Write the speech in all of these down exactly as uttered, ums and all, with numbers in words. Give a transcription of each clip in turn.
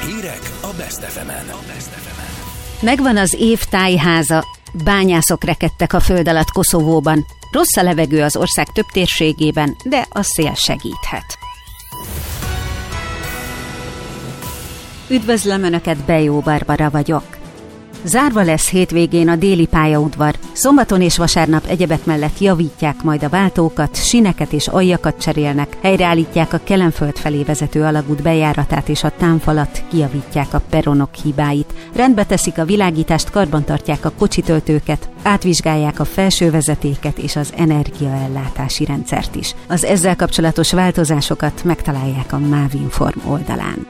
Hírek a Best ef emen. Megvan az év tájháza, bányászok rekedtek a föld alatt Koszovóban. Rossz a levegő az ország több térségében, de a szél segíthet. Üdvözlöm Önöket, Bejó Barbara vagyok. Zárva lesz hétvégén a déli pályaudvar. Szombaton és vasárnap egyebek mellett javítják majd a váltókat, sineket és aljakat cserélnek, helyreállítják a Kelenföld felé vezető alagút bejáratát és a támfalat, kijavítják a peronok hibáit, rendbe teszik a világítást, karbantartják a kocsitöltőket, átvizsgálják a felső vezetéket és az energiaellátási rendszert is. Az ezzel kapcsolatos változásokat megtalálják a Mávinform oldalán.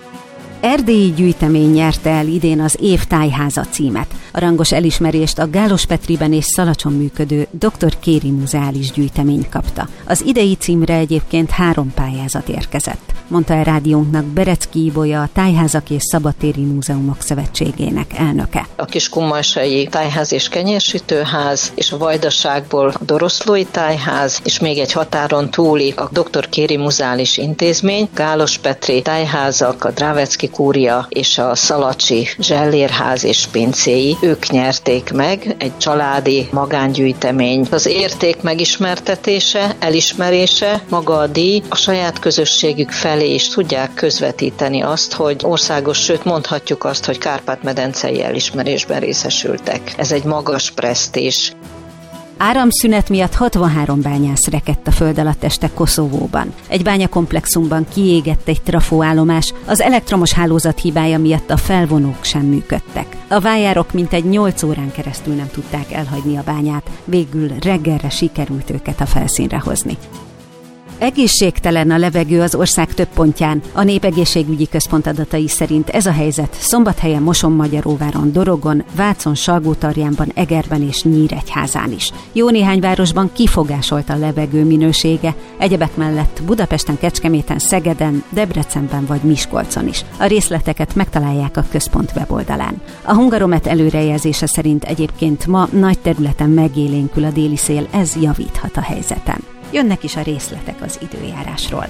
Erdélyi gyűjtemény nyerte el idén az év tájháza címet. A rangos elismerést a Gálospetriben és Szalacson működő doktor Kéri Muzeális Gyűjtemény kapta. Az idei címre egyébként három pályázat érkezett, mondta el rádiónknak Berecki Ibolya, a Tájházak és Szabadtéri Múzeumok Szövetségének elnöke. A Kiskunmalsai Tájház és Kenyérsütőház, és a Vajdaságból a Doroszlói Tájház, és még egy határon túli a doktor Kéri Muzeális Intézmény, Gálospetri Tájházak, a Drávecki Kúria és a Szalacsi Zsellérház és pincéi, ők nyerték meg, egy családi magángyűjtemény. Az érték megismertetése, elismerése, maga a díj, a saját közösségük felé is tudják közvetíteni azt, hogy országos, sőt mondhatjuk azt, hogy Kárpát-medencei elismerésben részesültek. Ez egy magas presztízs. Áramszünet miatt hatvanhárom bányász rekedt a föld alatt este Koszovóban. Egy bányakomplexumban kiégett egy trafóállomás, az elektromos hálózat hibája miatt a felvonók sem működtek. A vájárok mintegy nyolc órán keresztül nem tudták elhagyni a bányát, végül reggelre sikerült őket a felszínre hozni. Egészségtelen a levegő az ország több pontján. A Népegészségügyi Központ adatai szerint ez a helyzet Szombathelyen, Mosonmagyaróváron, Dorogon, Vácon, Salgótarjánban, Egerben és Nyíregyházán is. Jó néhány városban kifogásolt a levegő minősége, egyebek mellett Budapesten, Kecskeméten, Szegeden, Debrecenben vagy Miskolcon is. A részleteket megtalálják a központ weboldalán. A Hungaromet előrejelzése szerint egyébként ma nagy területen megélénkül a déli szél, ez javíthat a helyzeten. Jönnek is a részletek az időjárásról.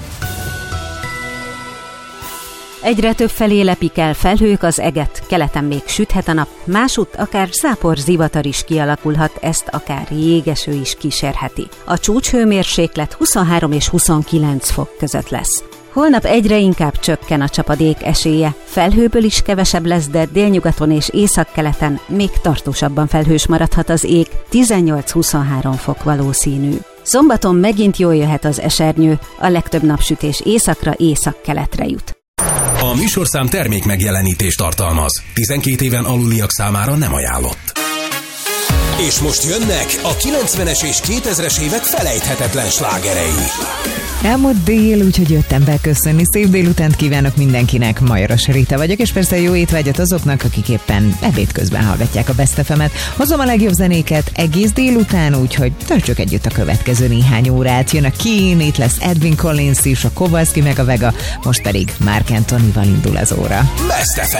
Egyre több felé lepik el felhők az eget, keleten még süthet a nap, másútt akár zápor zivatar is kialakulhat, ezt akár jégeső is kísérheti. A csúcshőmérséklet huszonhárom és huszonkilenc fok között lesz. Holnap egyre inkább csökken a csapadék esélye, felhőből is kevesebb lesz, de délnyugaton és északkeleten még tartósabban felhős maradhat az ég, tizennyolc-huszonhárom fok valószínű. Szombaton megint jól jöhet az esernyő, a legtöbb napsütés északra, észak-keletre jut. A műsorszám termék megjelenítést tartalmaz. tizenkét éven aluliak számára nem ajánlott. És most jönnek a kilencvenes és kétezres évek felejthetetlen slágerei. Elmúlt dél, úgyhogy jöttem beköszönni. Szép délutánt kívánok mindenkinek. Majoros Rita vagyok, és persze jó étvágyat azoknak, akik éppen ebéd közben hallgatják a Best ef emet. Hozom a legjobb zenéket egész délután, úgyhogy tartsuk együtt a következő néhány órát. Jön a Keane, itt lesz Edwin Collins is, a Kowalski meg a Vega, most pedig Mark Anthony-val indul az óra. Best ef em.